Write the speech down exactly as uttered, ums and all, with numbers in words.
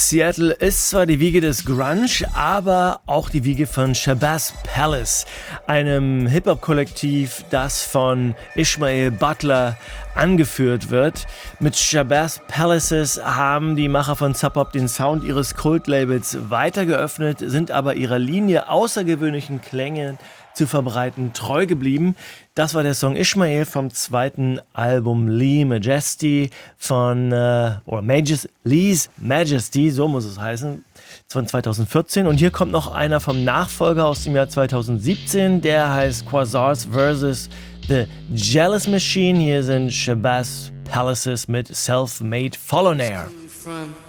Seattle ist zwar die Wiege des Grunge, aber auch die Wiege von Shabazz Palace, einem Hip-Hop-Kollektiv, das von Ishmael Butler angeführt wird. Mit Shabazz Palaces haben die Macher von Sub Pop den Sound ihres Kultlabels weiter geöffnet, sind aber ihrer Linie außergewöhnlichen Klänge zu verbreiten treu geblieben. Das war der Song Ishmael vom zweiten Album Lee Majesty von, äh, oder Majest, Lee's Majesty, so muss es heißen, von zweitausendvierzehn. Und hier kommt noch einer vom Nachfolger aus dem Jahr zweitausendsiebzehn, der heißt Quasars versus. The Jealous Machine. Hier sind Shabazz Palaces mit Self-Made Follow Nair.